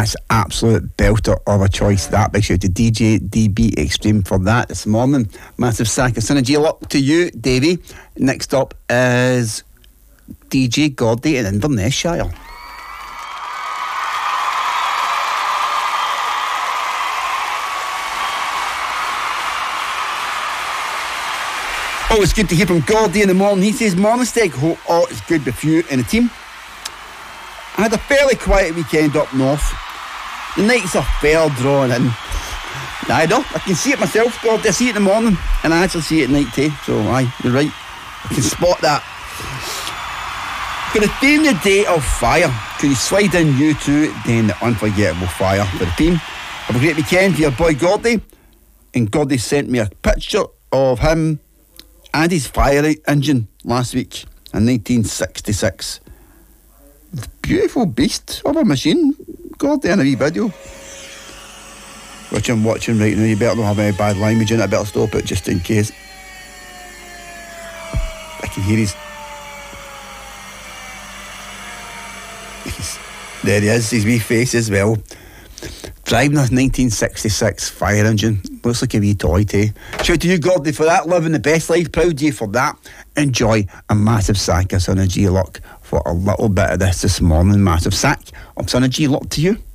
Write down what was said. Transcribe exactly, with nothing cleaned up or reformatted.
That's absolute belter of a choice. That big shout to D J D B Extreme for that this morning. Massive sack of synergy. Luck to you, Davey. Next up is D J Gordy in Inverness-shire. Always good to hear from Gordy in the morning. He says, morning Steg, hope all is good with you and the team. I had a fairly quiet weekend up north. The nights are fair drawn in. I know, I can see it myself, Gordy. I see it in the morning and I actually see it at night too. So aye, you're right. I can spot that. Gonna theme the day of fire. Could you slide in you two then the unforgettable fire for the team? Have a great weekend for your boy Gordy. And Gordy sent me a picture of him and his fire engine last week in nineteen sixty-six. Beautiful beast of a machine. Gordy in a wee video. Which I'm watching right now. You better not have any bad language in it. I better stop it just in case. I can hear his... He's... There he is, his wee face as well. Driving a nineteen sixty-six fire engine. Looks like a wee toy too. Shout to you, Gordy, for that. Living the best life. Proud of you for that. Enjoy a massive sack of Synergy Luck for a little bit of this this morning. Massive sack of Synergy Luck to you.